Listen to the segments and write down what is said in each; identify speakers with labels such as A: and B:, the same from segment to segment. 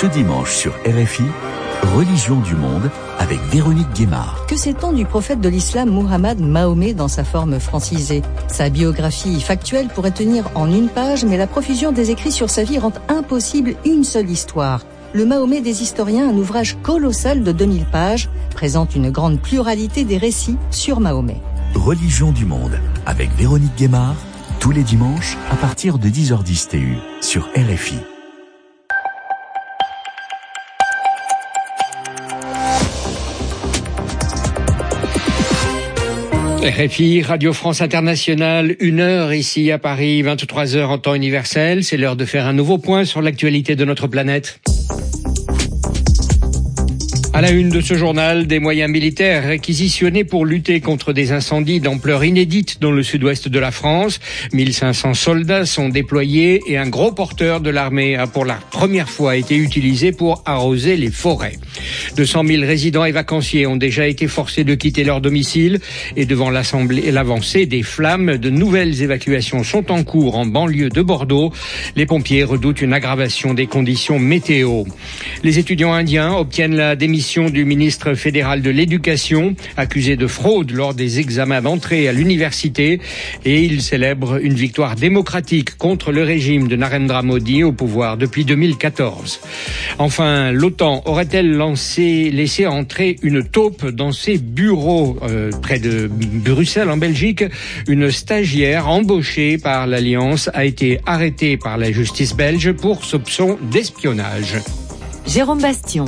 A: Ce dimanche sur RFI, Religion du monde avec Véronique Guémard.
B: Que sait-on du prophète de l'islam Muhammad Mahomet dans sa forme francisée ? Sa biographie factuelle pourrait tenir en une page, mais la profusion des écrits sur sa vie rend impossible une seule histoire. Le Mahomet des historiens, un ouvrage colossal de 2000 pages, présente une grande pluralité des récits sur Mahomet.
A: Religion du monde avec Véronique Guémard, tous les dimanches à partir de 10h10 TU sur RFI.
C: RFI, Radio France Internationale, 1h ici à Paris, 23h en temps universel. C'est l'heure de faire un nouveau point sur l'actualité de notre planète. À la une de ce journal, des moyens militaires réquisitionnés pour lutter contre des incendies d'ampleur inédite dans le sud-ouest de la France. 1500 soldats sont déployés et un gros porteur de l'armée a pour la première fois été utilisé pour arroser les forêts. 200 000 résidents et vacanciers ont déjà été forcés de quitter leur domicile et devant l'avancée des flammes, de nouvelles évacuations sont en cours en banlieue de Bordeaux. Les pompiers redoutent une aggravation des conditions météo. Les étudiants indiens obtiennent la démission du ministre fédéral de l'Éducation, accusé de fraude lors des examens d'entrée à l'université, et il célèbre une victoire démocratique contre le régime de Narendra Modi au pouvoir depuis 2014. Enfin, l'OTAN aurait-elle laissé entrer une taupe dans ses bureaux près de Bruxelles en Belgique? Une stagiaire embauchée par l'Alliance a été arrêtée par la justice belge pour soupçon d'espionnage.
D: Jérôme Bastion.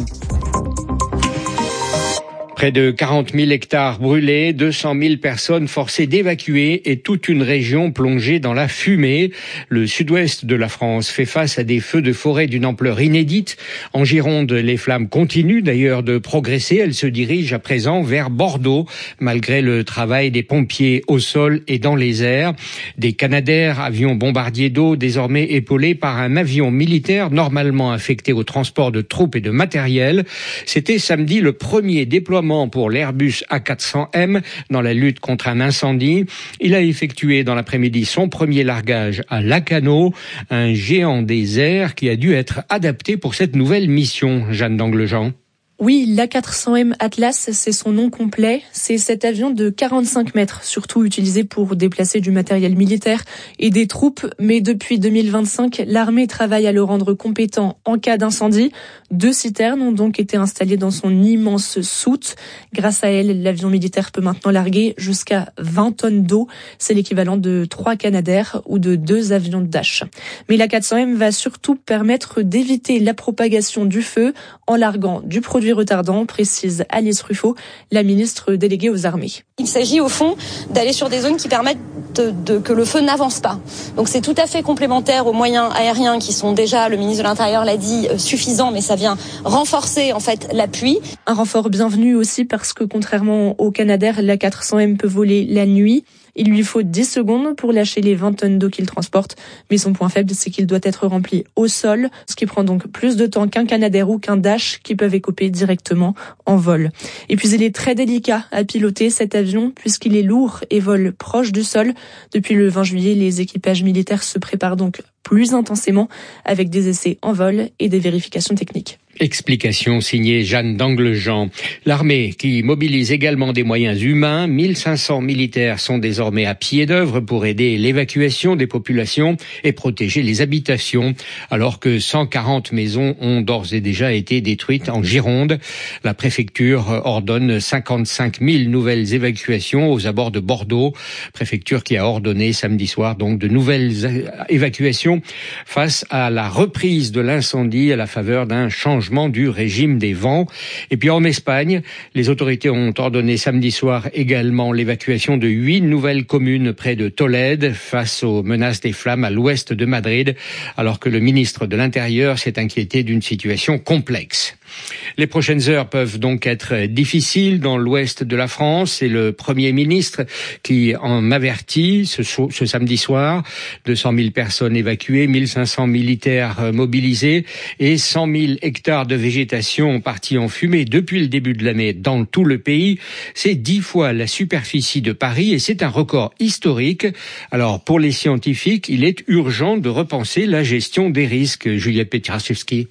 C: Près de 40 000 hectares brûlés, 200 000 personnes forcées d'évacuer et toute une région plongée dans la fumée. Le sud-ouest de la France fait face à des feux de forêt d'une ampleur inédite. En Gironde, les flammes continuent d'ailleurs de progresser. Elles se dirigent à présent vers Bordeaux, malgré le travail des pompiers au sol et dans les airs. Des Canadair, avions bombardiers d'eau, désormais épaulés par un avion militaire normalement affecté au transport de troupes et de matériel. C'était samedi le premier déploiement pour l'Airbus A400M dans la lutte contre un incendie. Il a effectué dans l'après-midi son premier largage à Lacanau, un géant des airs qui a dû être adapté pour cette nouvelle mission. Jeanne d'Anglejean.
E: Oui, l'A400M Atlas, c'est son nom complet. C'est cet avion de 45 mètres, surtout utilisé pour déplacer du matériel militaire et des troupes. Mais depuis 2025, l'armée travaille à le rendre compétent en cas d'incendie. 2 citernes ont donc été installées dans son immense soute. Grâce à elles, l'avion militaire peut maintenant larguer jusqu'à 20 tonnes d'eau. C'est l'équivalent de 3 Canadair ou de 2 avions Dash. Mais l'A400M va surtout permettre d'éviter la propagation du feu en larguant du produit retardant, précise Alice Ruffo, la ministre déléguée aux armées.
F: Il s'agit au fond d'aller sur des zones qui permettent que le feu n'avance pas. Donc c'est tout à fait complémentaire aux moyens aériens qui sont déjà, le ministre de l'Intérieur l'a dit, suffisants, mais ça vient renforcer en fait l'appui.
E: Un renfort bienvenu aussi parce que contrairement au Canadair, l'A400M peut voler la nuit. Il lui faut 10 secondes pour lâcher les 20 tonnes d'eau qu'il transporte. Mais son point faible, c'est qu'il doit être rempli au sol, ce qui prend donc plus de temps qu'un Canadair ou qu'un Dash qui peuvent écoper directement en vol. Et puis il est très délicat à piloter cet avion puisqu'il est lourd et vole proche du sol. Depuis le 20 juillet, les équipages militaires se préparent donc plus intensément avec des essais en vol et des vérifications techniques.
C: Explication signée Jeanne d'Anglejean. L'armée qui mobilise également des moyens humains. 1500 militaires sont désormais à pied d'œuvre pour aider l'évacuation des populations et protéger les habitations, alors que 140 maisons ont d'ores et déjà été détruites en Gironde. La préfecture ordonne 55 000 nouvelles évacuations aux abords de Bordeaux. Préfecture qui a ordonné samedi soir donc de nouvelles évacuations face à la reprise de l'incendie à la faveur d'un changement du régime des vents. Et puis en Espagne, les autorités ont ordonné samedi soir également l'évacuation de 8 nouvelles communes près de Tolède face aux menaces des flammes à l'ouest de Madrid, alors que le ministre de l'Intérieur s'est inquiété d'une situation complexe. Les prochaines heures peuvent donc être difficiles dans l'ouest de la France. C'est le Premier ministre qui en avertit ce samedi soir. 200 000 personnes évacuées, 1500 militaires mobilisés et 100 000 hectares de végétation partis en fumée depuis le début de l'année dans tout le pays. C'est 10 fois la superficie de Paris et c'est un record historique. Alors pour les scientifiques, il est urgent de repenser la gestion des risques. Juliette Petraszewski.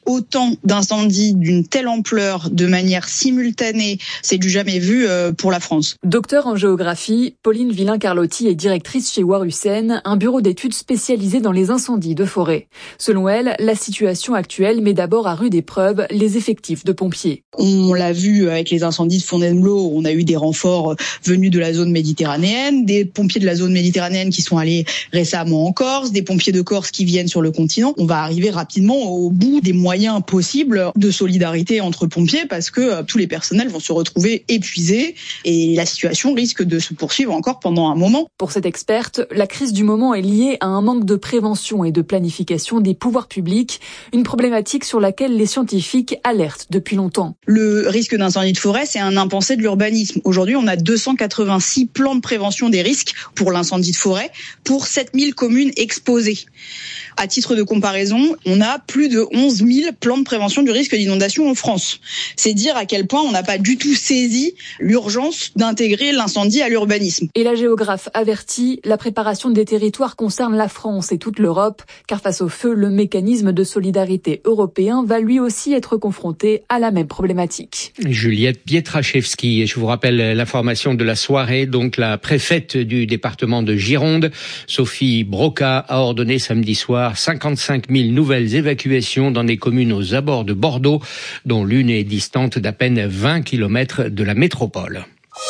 G: autant d'incendies d'une telle ampleur de manière simultanée, c'est du jamais vu pour la France.
E: Docteur en géographie, Pauline Villain-Carlotti est directrice chez War-Hussein, un bureau d'études spécialisé dans les incendies de forêt. Selon elle, la situation actuelle met d'abord à rude épreuve les effectifs de pompiers.
G: On l'a vu avec les incendies de Fontainebleau, on a eu des renforts venus de la zone méditerranéenne, des pompiers de la zone méditerranéenne qui sont allés récemment en Corse, des pompiers de Corse qui viennent sur le continent. On va arriver rapidement au bout des moyens possibles de solidarité entre pompiers parce que tous les personnels vont se retrouver épuisés et la situation risque de se poursuivre encore pendant un moment.
E: Pour cette experte, la crise du moment est liée à un manque de prévention et de planification des pouvoirs publics, une problématique sur laquelle les scientifiques alertent depuis longtemps.
G: Le risque d'incendie de forêt, c'est un impensé de l'urbanisme. Aujourd'hui, on a 286 plans de prévention des risques pour l'incendie de forêt pour 7000 communes exposées. À titre de comparaison, on a plus de 11 000 plans de prévention du risque d'inondation en France. C'est dire à quel point on n'a pas du tout saisi l'urgence d'intégrer l'incendie à l'urbanisme.
E: Et la géographe avertit, la préparation des territoires concerne la France et toute l'Europe, car face au feu, le mécanisme de solidarité européen va lui aussi être confronté à la même problématique.
C: Juliette Pietraszewski, je vous rappelle l'information de la soirée, donc la préfète du département de Gironde, Sophie Broca, a ordonné samedi soir 55 000 nouvelles évacuations dans des communes aux abords de Bordeaux, dont l'une est distante d'à peine 20 km de la métropole.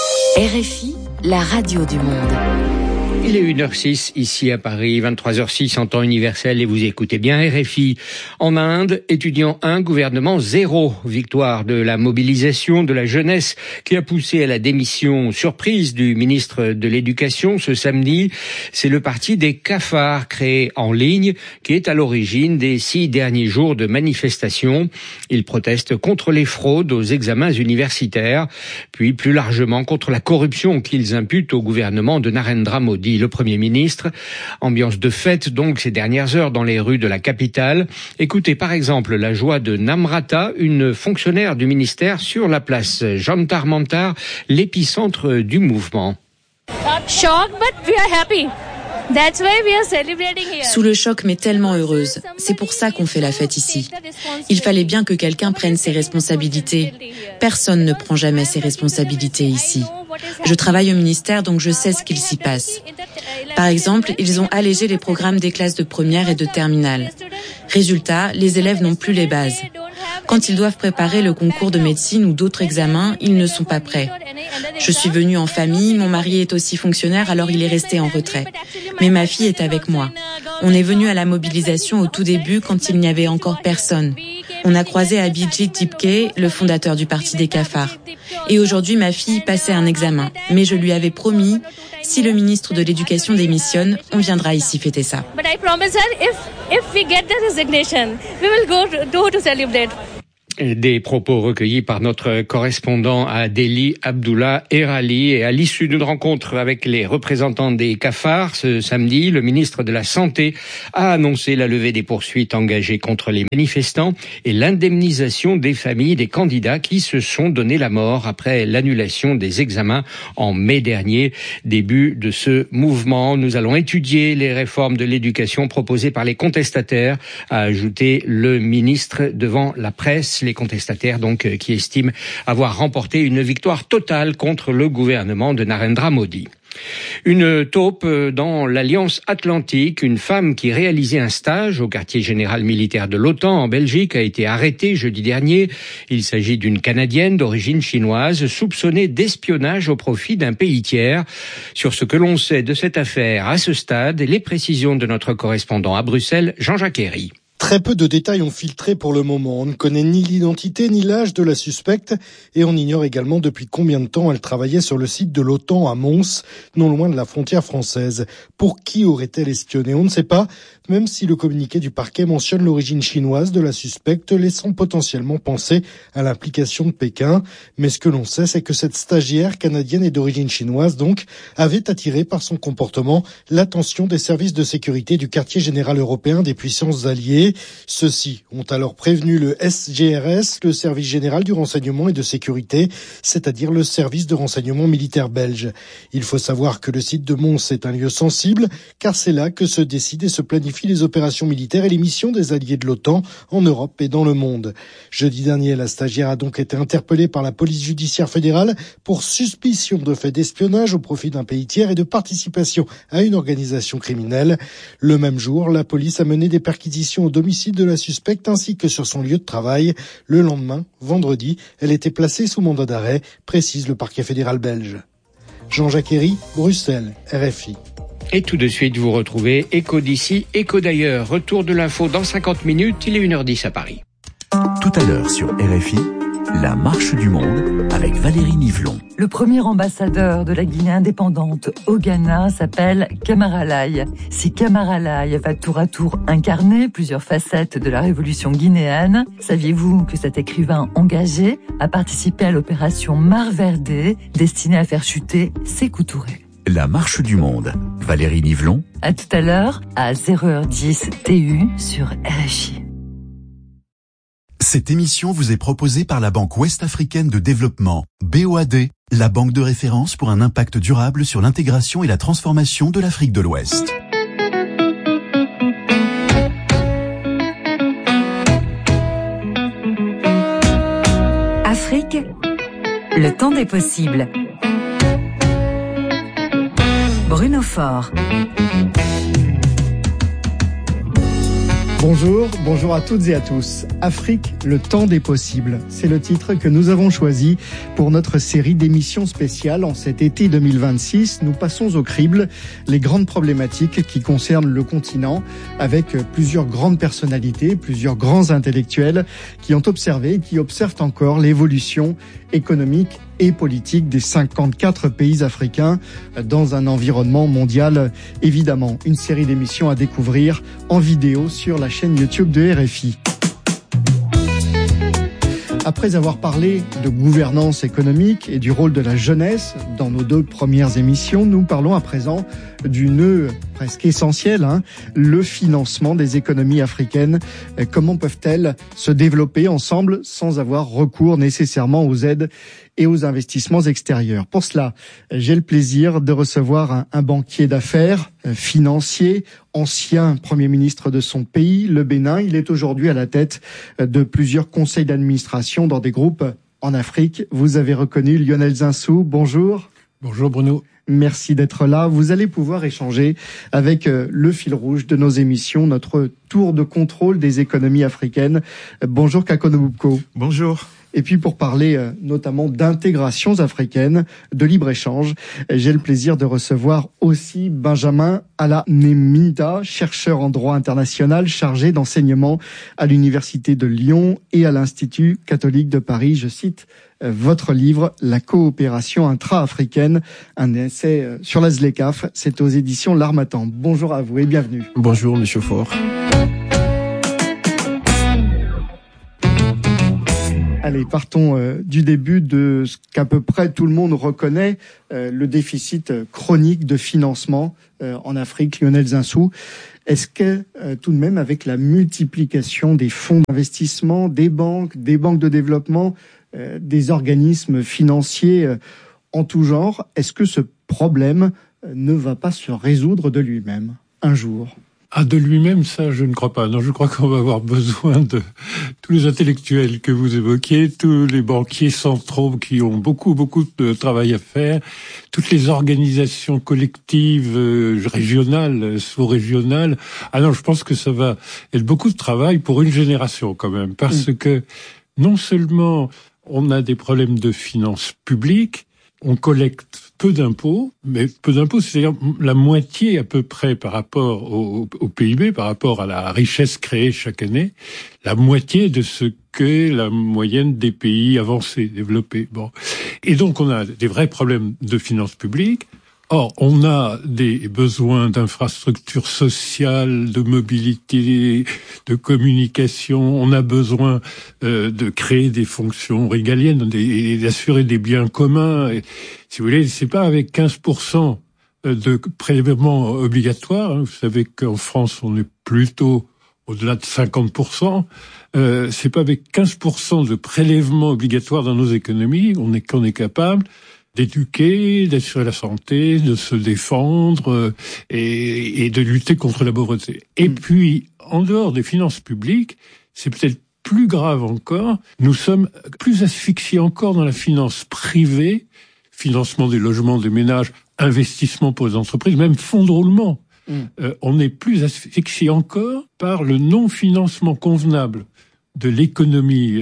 D: RFI, la radio du monde.
C: Il est 1h06 ici à Paris, 23h06 en temps universel et vous écoutez bien RFI. En Inde, étudiant 1, gouvernement 0. Victoire de la mobilisation de la jeunesse qui a poussé à la démission surprise du ministre de l'Éducation ce samedi. C'est le parti des cafards créé en ligne qui est à l'origine des 6 derniers jours de manifestations. Ils protestent contre les fraudes aux examens universitaires, puis plus largement contre la corruption qu'ils imputent au gouvernement de Narendra Modi, le Premier ministre. Ambiance de fête donc ces dernières heures dans les rues de la capitale. Écoutez par exemple la joie de Namrata, une fonctionnaire du ministère sur la place Jantar Mantar, l'épicentre du mouvement.
H: Shock, but we are happy. That's why we are celebrating here.
I: Sous le choc, mais tellement heureuse. C'est pour ça qu'on fait la fête ici. Il fallait bien que quelqu'un prenne ses responsabilités. Personne ne prend jamais ses responsabilités ici. Je travaille au ministère, donc je sais ce qu'il s'y passe. Par exemple, ils ont allégé les programmes des classes de première et de terminale. Résultat, les élèves n'ont plus les bases. Quand ils doivent préparer le concours de médecine ou d'autres examens, ils ne sont pas prêts. Je suis venue en famille, mon mari est aussi fonctionnaire, alors il est resté en retrait. Mais ma fille est avec moi. On est venu à la mobilisation au tout début quand il n'y avait encore personne. On a croisé Abhijit Dipke, le fondateur du Parti des cafards. Et aujourd'hui, ma fille passait un examen. Mais je lui avais promis, si le ministre de l'Éducation démissionne, on viendra ici fêter ça.
H: But I promise her, if we get the resignation, we will go to celebrate.
C: Des propos recueillis par notre correspondant à Delhi, Abdullah Erali. Et à l'issue d'une rencontre avec les représentants des cafards ce samedi, le ministre de la Santé a annoncé la levée des poursuites engagées contre les manifestants et l'indemnisation des familles des candidats qui se sont donné la mort après l'annulation des examens en mai dernier. Début de ce mouvement, nous allons étudier les réformes de l'éducation proposées par les contestataires, a ajouté le ministre devant la presse. Les contestataires donc qui estiment avoir remporté une victoire totale contre le gouvernement de Narendra Modi. Une taupe dans l'Alliance Atlantique. Une femme qui réalisait un stage au quartier général militaire de l'OTAN en Belgique a été arrêtée jeudi dernier. Il s'agit d'une Canadienne d'origine chinoise soupçonnée d'espionnage au profit d'un pays tiers. Sur ce que l'on sait de cette affaire à ce stade, les précisions de notre correspondant à Bruxelles, Jean-Jacques Herry.
J: Très peu de détails ont filtré pour le moment. On ne connaît ni l'identité ni l'âge de la suspecte et on ignore également depuis combien de temps elle travaillait sur le site de l'OTAN à Mons, non loin de la frontière française. Pour qui aurait-elle espionné ? On ne sait pas, même si le communiqué du parquet mentionne l'origine chinoise de la suspecte, laissant potentiellement penser à l'implication de Pékin. Mais ce que l'on sait, c'est que cette stagiaire canadienne et d'origine chinoise, donc, avait attiré par son comportement l'attention des services de sécurité du quartier général européen des puissances alliées. Ceux-ci ont alors prévenu le SGRS, le service général du renseignement et de sécurité, c'est-à-dire le service de renseignement militaire belge. Il faut savoir que le site de Mons est un lieu sensible, car c'est là que se décide et se planifie clarifie les opérations militaires et les missions des alliés de l'OTAN en Europe et dans le monde. Jeudi dernier, la stagiaire a donc été interpellée par la police judiciaire fédérale pour suspicion de fait d'espionnage au profit d'un pays tiers et de participation à une organisation criminelle. Le même jour, la police a mené des perquisitions au domicile de la suspecte ainsi que sur son lieu de travail. Le lendemain, vendredi, elle était placée sous mandat d'arrêt, précise le parquet fédéral belge. Jean-Jacques Herry, Bruxelles, RFI.
C: Et tout de suite, vous retrouvez Écho d'ici, Écho d'ailleurs. Retour de l'info dans 50 minutes, il est 1h10 à Paris.
A: Tout à l'heure sur RFI, la marche du monde avec Valérie Nivelon.
K: Le premier ambassadeur de la Guinée indépendante au Ghana s'appelle Camara Laye. Si Camara Laye va tour à tour incarner plusieurs facettes de la révolution guinéenne, saviez-vous que cet écrivain engagé a participé à l'opération Mar Verde destinée à faire chuter Sékou Touré?
A: La marche du monde. Valérie Nivelon.
K: À tout à l'heure, à 0h10 TU sur RFI.
L: Cette émission vous est proposée par la Banque Ouest-Africaine de Développement, BOAD, la banque de référence pour un impact durable sur l'intégration et la transformation de l'Afrique de l'Ouest.
M: Afrique, le temps des possibles. Bruno Faure.
N: Bonjour à toutes et à tous. Afrique, le temps des possibles. C'est le titre que nous avons choisi pour notre série d'émissions spéciales en cet été 2026. Nous passons au crible les grandes problématiques qui concernent le continent avec plusieurs grandes personnalités, plusieurs grands intellectuels qui ont observé et qui observent encore l'évolution économique et politique des 54 pays africains dans un environnement mondial, évidemment. Une série d'émissions à découvrir en vidéo sur la chaîne YouTube de RFI. Après avoir parlé de gouvernance économique et du rôle de la jeunesse dans nos 2 premières émissions, nous parlons à présent du nœud presque essentiel, le financement des économies africaines. Comment peuvent-elles se développer ensemble sans avoir recours nécessairement aux aides et aux investissements extérieurs? Pour cela, j'ai le plaisir de recevoir un banquier d'affaires, financier, ancien Premier ministre de son pays, le Bénin. Il est aujourd'hui à la tête de plusieurs conseils d'administration dans des groupes en Afrique. Vous avez reconnu Lionel Zinsou. Bonjour.
O: Bonjour Bruno.
N: Merci d'être là. Vous allez pouvoir échanger avec le fil rouge de nos émissions, notre tour de contrôle des économies africaines. Bonjour Kakono Boubko.
O: Bonjour.
N: Et puis pour parler notamment d'intégrations africaines, de libre-échange, j'ai le plaisir de recevoir aussi Benjamin Ala-Nemida, chercheur en droit international chargé d'enseignement à l'Université de Lyon et à l'Institut catholique de Paris. Je cite votre livre « La coopération intra-africaine », un essai sur la ZLECAf. C'est aux éditions L'Harmattan. Bonjour à vous et bienvenue.
O: Bonjour Monsieur Faure.
N: Allez, partons du début de ce qu'à peu près tout le monde reconnaît, le déficit chronique de financement en Afrique. Lionel Zinsou, est-ce que tout de même avec la multiplication des fonds d'investissement, des banques de développement, des organismes financiers en tout genre, est-ce que ce problème ne va pas se résoudre de lui-même un jour ?
O: De lui-même, ça, je ne crois pas. Non, je crois qu'on va avoir besoin de tous les intellectuels que vous évoquiez, tous les banquiers centraux qui ont beaucoup de travail à faire, toutes les organisations collectives régionales, sous-régionales. Non, je pense que ça va être beaucoup de travail pour une génération quand même, parce que non seulement on a des problèmes de finances publiques, on collecte peu d'impôts, mais peu d'impôts, c'est-à-dire la moitié à peu près par rapport au PIB, par rapport à la richesse créée chaque année, la moitié de ce qu'est la moyenne des pays avancés, développés. Bon. Et donc on a des vrais problèmes de finances publiques. Or, on a des besoins d'infrastructures sociales, de mobilité, de communication. On a besoin de créer des fonctions régaliennes et d'assurer des biens communs. Et, si vous voulez, c'est pas avec 15% de prélèvements obligatoires. Vous savez qu'en France, on est plutôt au-delà de 50%. C'est pas avec 15% de prélèvements obligatoires dans nos économies qu'on est capable d'éduquer, d'assurer la santé, de se défendre et de lutter contre la pauvreté. Et puis, en dehors des finances publiques, c'est peut-être plus grave encore, nous sommes plus asphyxiés encore dans la finance privée, financement des logements, des ménages, investissement pour les entreprises, même fonds de roulement. On est plus asphyxié encore par le non-financement convenable de l'économie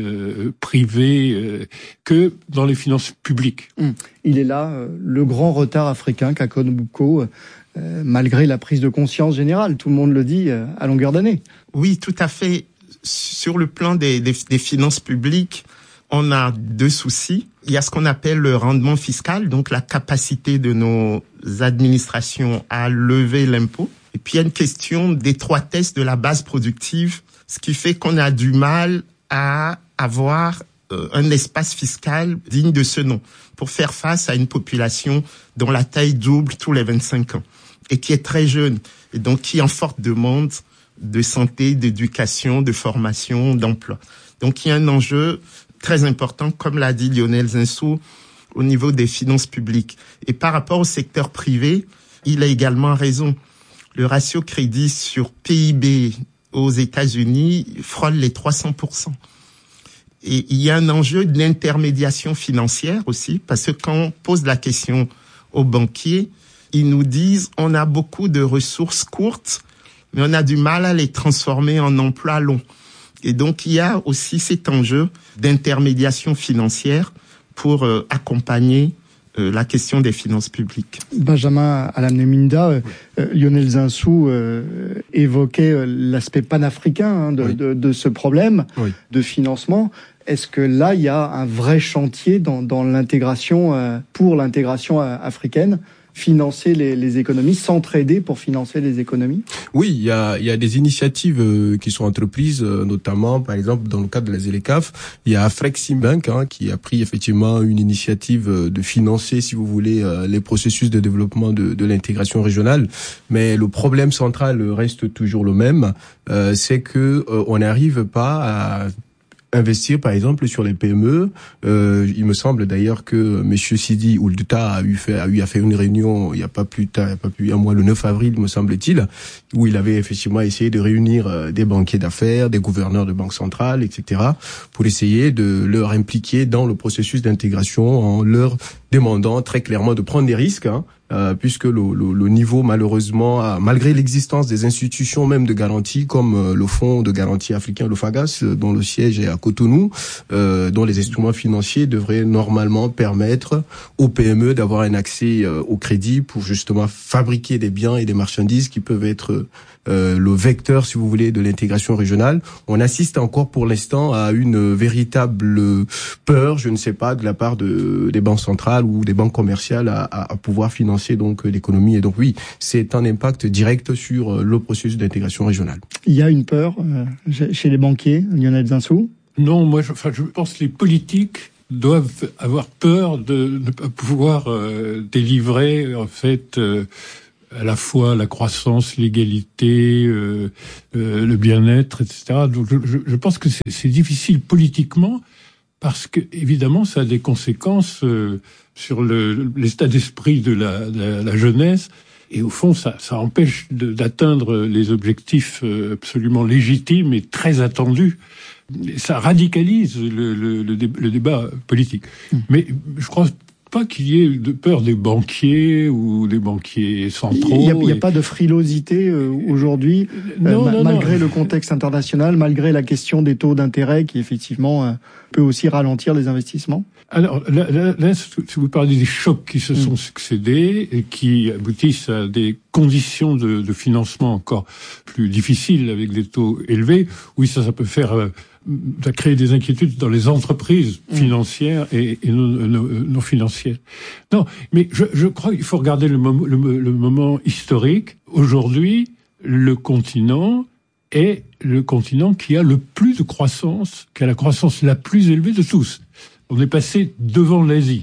O: privée que dans les finances publiques.
N: Il est là, le grand retard africain qu'a connu Boucault, malgré la prise de conscience générale. Tout le monde le dit à longueur d'année.
P: Oui, tout à fait. Sur le plan des finances publiques, on a deux soucis. Il y a ce qu'on appelle le rendement fiscal, donc la capacité de nos administrations à lever l'impôt. Et puis il y a une question d'étroitesse de la base productive, ce qui fait qu'on a du mal à avoir un espace fiscal digne de ce nom pour faire face à une population dont la taille double tous les 25 ans et qui est très jeune et donc qui est en forte demande de santé, d'éducation, de formation, d'emploi. Donc il y a un enjeu très important, comme l'a dit Lionel Zinsou, au niveau des finances publiques. Et par rapport au secteur privé, il a également raison. Le ratio crédit sur PIB aux États-Unis frôle les 300%. Et il y a un enjeu d'intermédiation financière aussi, parce que quand on pose la question aux banquiers, ils nous disent on a beaucoup de ressources courtes, mais on a du mal à les transformer en emplois longs. Et donc, il y a aussi cet enjeu d'intermédiation financière pour accompagner la question des finances publiques.
N: Benjamin Alamneminda, Lionel Zinsou évoquait l'aspect panafricain de ce problème de financement. Est-ce que là, il y a un vrai chantier dans l'intégration, pour l'intégration africaine ? Financer les économies, s'entraider pour financer les économies?
Q: Oui, il y a des initiatives qui sont entreprises, notamment, par exemple, dans le cadre de la ZLECAf, il y a Afreximbank qui a pris effectivement une initiative de financer, si vous voulez, les processus de développement de l'intégration régionale. Mais le problème central reste toujours le même, c'est que on n'arrive pas à investir, par exemple, sur les PME. Il me semble d'ailleurs que Monsieur Sidi Oulduta a eu à faire une réunion il y a pas plus un mois, le 9 avril, me semble-t-il, où il avait effectivement essayé de réunir des banquiers d'affaires, des gouverneurs de banques centrales, etc., pour essayer de leur impliquer dans le processus d'intégration en leur demandant très clairement de prendre des risques, puisque le niveau, malheureusement, malgré l'existence des institutions même de garantie, comme le Fonds de garantie africain, le FAGAS, dont le siège est à Cotonou, dont les instruments financiers devraient normalement permettre aux PME d'avoir un accès au crédit pour justement fabriquer des biens et des marchandises qui peuvent être le vecteur, si vous voulez, de l'intégration régionale. On assiste encore pour l'instant à une véritable peur, je ne sais pas, de la part des banques centrales ou des banques commerciales à pouvoir financer donc l'économie. Et donc oui, c'est un impact direct sur le processus d'intégration régionale. Il y a une peur chez les banquiers, Lionel Zinsou?
O: Non, je pense que les politiques doivent avoir peur de ne pas pouvoir délivrer en fait à la fois la croissance, l'égalité, le bien-être, etc. Donc je pense que c'est difficile politiquement parce que évidemment ça a des conséquences sur l'état d'esprit de la jeunesse et au fond ça empêche d'atteindre les objectifs absolument légitimes et très attendus. Ça radicalise le débat politique. Mais je crois pas qu'il y ait de peur des banquiers ou des banquiers centraux.
N: Il n'y a pas de frilosité aujourd'hui, malgré le contexte international, malgré la question des taux d'intérêt qui effectivement peut aussi ralentir les investissements.
O: Alors là, si vous parlez des chocs qui se sont succédés et qui aboutissent à des conditions de financement encore plus difficiles avec des taux élevés, oui, ça peut faire... ça crée des inquiétudes dans les entreprises financières et non financières. Non, mais je crois qu'il faut regarder le moment historique. Aujourd'hui, le continent est le continent qui a le plus de croissance, qui a la croissance la plus élevée de tous. On est passé devant l'Asie.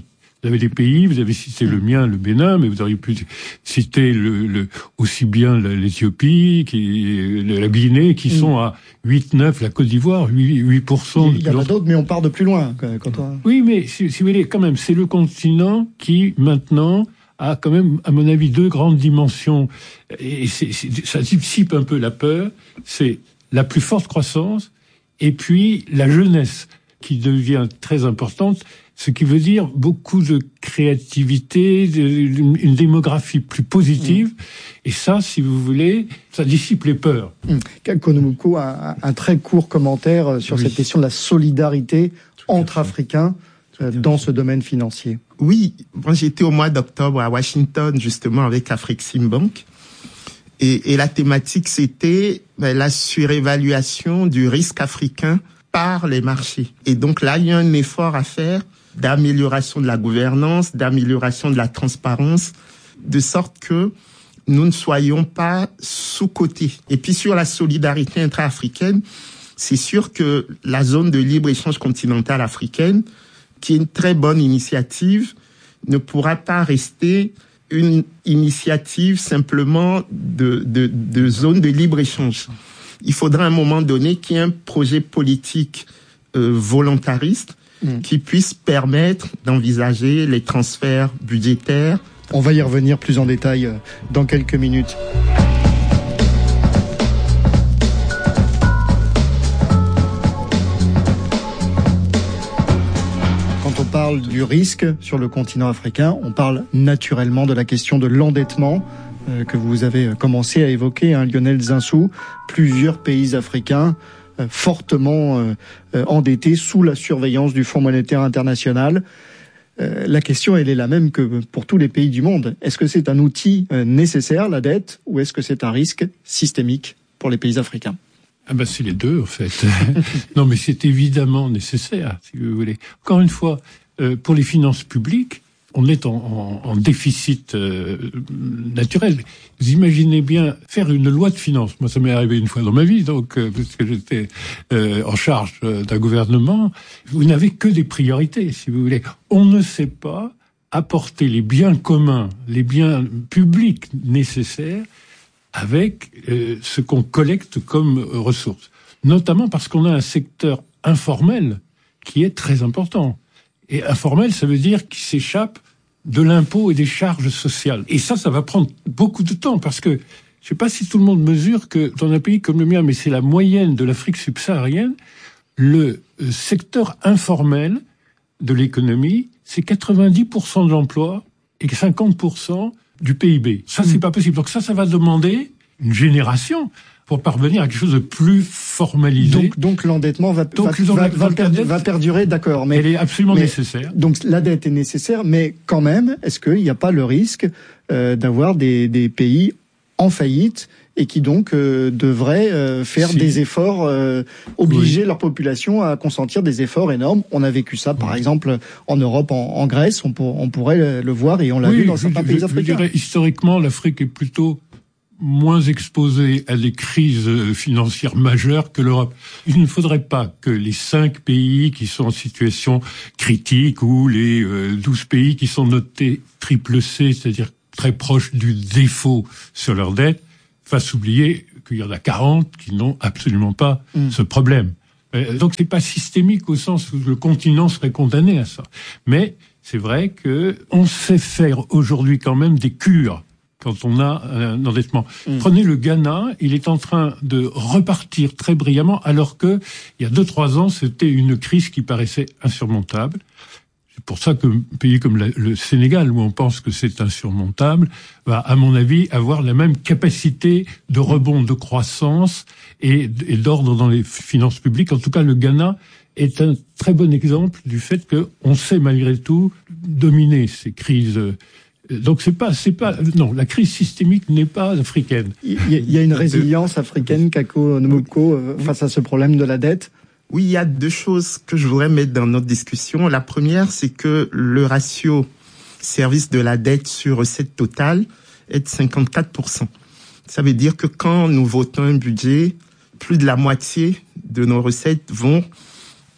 O: Vous avez des pays, vous avez cité le mien, le Bénin, mais vous auriez pu citer aussi bien l'Éthiopie, la Guinée, qui sont à 8-9, la Côte d'Ivoire, 8%.
N: Il y en a d'autres, mais on part de plus loin.
O: Oui, mais si vous voulez, quand même, c'est le continent qui, maintenant, a quand même, à mon avis, deux grandes dimensions. Et ça dissipe un peu la peur. C'est la plus forte croissance, et puis la jeunesse, qui devient très importante. Ce qui veut dire beaucoup de créativité, une démographie plus positive. Et ça, si vous voulez, ça dissipe les peurs.
N: Kakou Numoko a un très court commentaire sur cette question de la solidarité entre Africains dans ce domaine financier.
P: Oui, moi j'étais au mois d'octobre à Washington, justement, avec Afreximbank. Et la thématique, c'était la surévaluation du risque africain par les marchés. Et donc là, il y a un effort à faire d'amélioration de la gouvernance, d'amélioration de la transparence, de sorte que nous ne soyons pas sous-cotés. Et puis sur la solidarité intra-africaine, c'est sûr que la zone de libre-échange continentale africaine, qui est une très bonne initiative, ne pourra pas rester une initiative simplement de zone de libre-échange. Il faudra à un moment donné qu'il y ait un projet politique volontariste qui puisse permettre d'envisager les transferts budgétaires.
N: On va y revenir plus en détail dans quelques minutes. Quand on parle du risque sur le continent africain, on parle naturellement de la question de l'endettement que vous avez commencé à évoquer, Lionel Zinsou. Plusieurs pays africains fortement endettés sous la surveillance du Fonds monétaire international. La question, elle est la même que pour tous les pays du monde. Est-ce que c'est un outil nécessaire, la dette, ou est-ce que c'est un risque systémique pour les pays africains ?
O: C'est les deux, en fait. Non, mais c'est évidemment nécessaire, si vous voulez. Encore une fois, pour les finances publiques, on est en déficit naturel. Vous imaginez bien faire une loi de finances. Moi, ça m'est arrivé une fois dans ma vie, donc parce que j'étais en charge d'un gouvernement. Vous n'avez que des priorités, si vous voulez. On ne sait pas apporter les biens communs, les biens publics nécessaires avec ce qu'on collecte comme ressources. Notamment parce qu'on a un secteur informel qui est très important. Et informel, ça veut dire qu'il s'échappe de l'impôt et des charges sociales. Et ça va prendre beaucoup de temps, parce que je ne sais pas si tout le monde mesure que dans un pays comme le mien, mais c'est la moyenne de l'Afrique subsaharienne, le secteur informel de l'économie, c'est 90% de l'emploi et 50% du PIB. Ça, c'est pas possible. Donc ça va demander une génération pour parvenir à quelque chose de plus formalisé.
N: Donc l'endettement va perdurer, d'accord. Mais
O: elle est absolument nécessaire.
N: Donc la dette est nécessaire, mais quand même, est-ce qu'il n'y a pas le risque d'avoir des pays en faillite et qui donc devraient faire des efforts, obliger leur population à consentir des efforts énormes. On a vécu ça, par exemple, en Europe, en Grèce, on pourrait le voir, et on l'a vu dans certains pays africains.
O: Je dirais, historiquement, l'Afrique est plutôt moins exposée à des crises financières majeures que l'Europe. Il ne faudrait pas que les 5 pays qui sont en situation critique ou les 12 pays qui sont notés triple C, c'est-à-dire très proches du défaut sur leur dette, fassent oublier qu'il y en a 40 qui n'ont absolument pas ce problème. Donc c'est pas systémique au sens où le continent serait condamné à ça. Mais c'est vrai que on sait faire aujourd'hui quand même des cures quand on a un endettement. Prenez le Ghana, il est en train de repartir très brillamment, alors que il y a 2-3 ans, c'était une crise qui paraissait insurmontable. C'est pour ça qu'un pays comme le Sénégal, où on pense que c'est insurmontable, va, à mon avis, avoir la même capacité de rebond, de croissance et d'ordre dans les finances publiques. En tout cas, le Ghana est un très bon exemple du fait qu'on sait malgré tout dominer ces crises. Donc non, la crise systémique n'est pas africaine.
N: Il y a une résilience africaine, Kakou Numoko, face à ce problème de la dette.
P: Oui, il y a 2 choses que je voudrais mettre dans notre discussion. La première, c'est que le ratio service de la dette sur recette totale est de 54%. Ça veut dire que quand nous votons un budget, plus de la moitié de nos recettes vont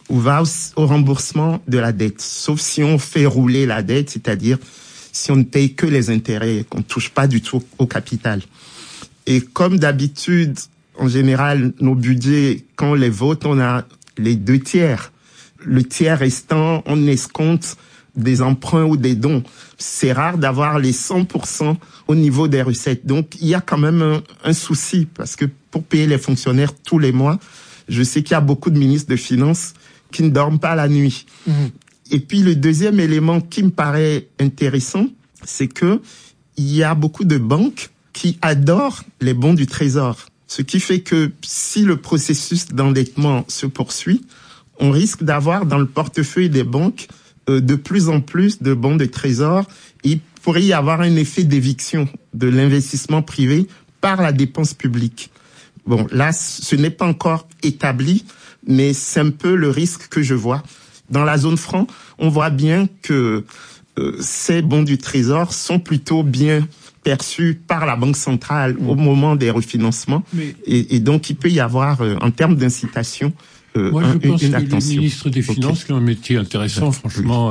P: ou va au remboursement de la dette, sauf si on fait rouler la dette, c'est-à-dire si on ne paye que les intérêts, qu'on ne touche pas du tout au capital. Et comme d'habitude, en général, nos budgets, quand on les vote, on a les 2/3. Le tiers restant, on escompte des emprunts ou des dons. C'est rare d'avoir les 100% au niveau des recettes. Donc, il y a quand même un souci, parce que pour payer les fonctionnaires tous les mois, je sais qu'il y a beaucoup de ministres de Finances qui ne dorment pas la nuit. Mmh. Et puis, le deuxième élément qui me paraît intéressant, c'est que il y a beaucoup de banques qui adorent les bons du Trésor. Ce qui fait que si le processus d'endettement se poursuit, on risque d'avoir dans le portefeuille des banques de plus en plus de bons de Trésor. Il pourrait y avoir un effet d'éviction de l'investissement privé par la dépense publique. Bon, là, ce n'est pas encore établi, mais c'est un peu le risque que je vois. Dans la zone franc, on voit bien que ces bons du Trésor sont plutôt bien perçus par la Banque centrale au moment des refinancements. Et donc, il peut y avoir, en termes d'incitation,
O: moi, je pense que les ministres des Finances, qui ont un métier intéressant, franchement,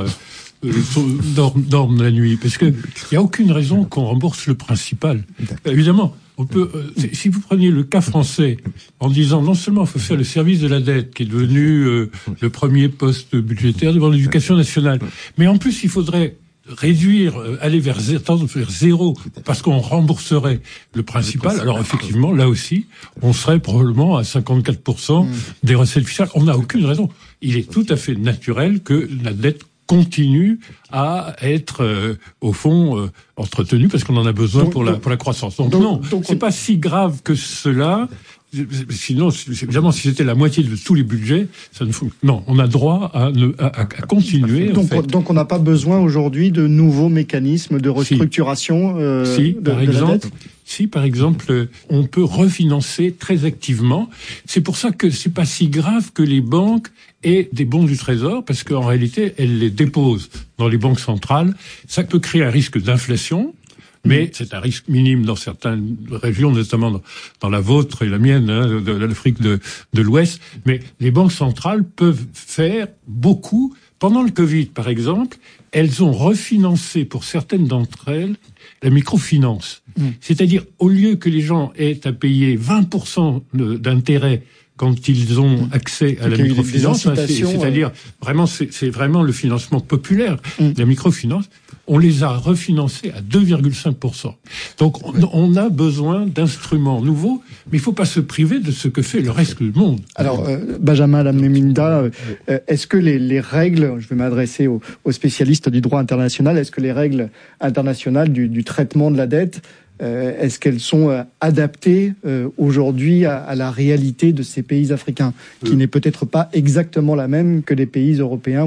O: dorment la nuit. Parce que il n'y a aucune raison qu'on rembourse le principal. Évidemment, on peut, si vous preniez le cas français, en disant non seulement il faut faire le service de la dette, qui est devenu le premier poste budgétaire devant l'éducation nationale, mais en plus il faudrait réduire, aller vers zéro, parce qu'on rembourserait le principal. Alors effectivement, là aussi, on serait probablement à 54% des recettes fiscales. On n'a aucune raison. Il est tout à fait naturel que la dette continue à être, au fond, entretenue, parce qu'on en a besoin pour la croissance. Donc non, c'est pas si grave que cela. Sinon, évidemment, si c'était la moitié de tous les budgets, ça ne faut... Non, on a droit à continuer.
N: Donc, on n'a pas besoin aujourd'hui de nouveaux mécanismes de restructuration de la dette.
O: Si, par exemple, on peut refinancer très activement. C'est pour ça que c'est pas si grave que les banques aient des bons du Trésor, parce qu'en réalité, elles les déposent dans les banques centrales. Ça peut créer un risque d'inflation. Mais c'est un risque minime dans certaines régions, notamment dans la vôtre et la mienne, de l'Afrique de l'Ouest. Mais les banques centrales peuvent faire beaucoup. Pendant le Covid, par exemple, elles ont refinancé pour certaines d'entre elles la microfinance. C'est-à-dire, au lieu que les gens aient à payer 20% d'intérêt quand ils ont accès à la microfinance, c'est-à-dire vraiment, c'est vraiment le financement populaire, la microfinance, on les a refinancés à 2,5%. Donc on a besoin d'instruments nouveaux, mais il ne faut pas se priver de ce que fait le reste du monde.
N: Alors, Benjamin Lamneminda, est-ce que les règles, je vais m'adresser aux spécialistes du droit international, est-ce que les règles internationales du traitement de la dette, est-ce qu'elles sont adaptées aujourd'hui à la réalité de ces pays africains, qui n'est peut-être pas exactement la même que les pays européens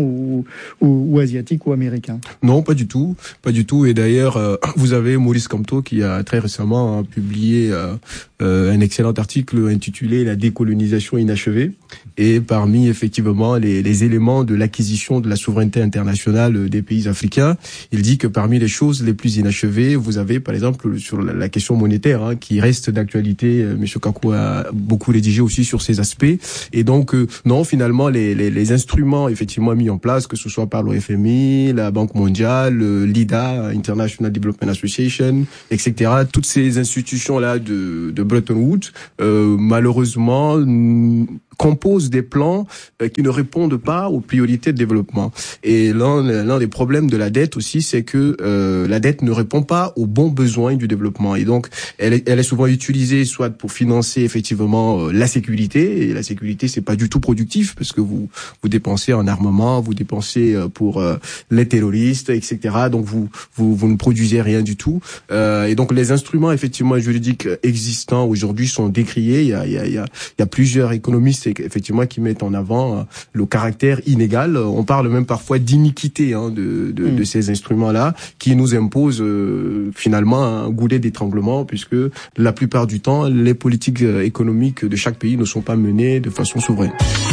N: ou asiatiques ou américains?
Q: Non, pas du tout. Et d'ailleurs, vous avez Maurice Kamto qui a très récemment publié un excellent article intitulé « La décolonisation inachevée ». Et parmi effectivement les éléments de l'acquisition de la souveraineté internationale des pays africains, il dit que parmi les choses les plus inachevées, vous avez par exemple sur la question monétaire qui reste d'actualité. Monsieur Kakou a beaucoup rédigé aussi sur ces aspects. Et donc non, finalement les instruments effectivement mis en place, que ce soit par l'OFMI, la Banque mondiale, l'IDA, International Development Association, etc. Toutes ces institutions là de Bretton Woods, malheureusement composent des plans qui ne répondent pas aux priorités de développement. Et l'un des problèmes de la dette aussi, c'est que la dette ne répond pas aux bons besoins du développement. Et donc, elle est souvent utilisée soit pour financer effectivement la sécurité. Et la sécurité, c'est pas du tout productif parce que vous dépensez en armement, vous dépensez pour les terroristes, etc. Donc vous ne produisez rien du tout. Et donc les instruments effectivement juridiques existants aujourd'hui sont décriés. Il y a plusieurs économistes effectivement qui mettent en avant le caractère inégal. On parle même parfois d'iniquité de ces instruments-là qui nous imposent finalement un goulet d'étranglement, puisque la plupart du temps les politiques économiques de chaque pays ne sont pas menées de façon souveraine.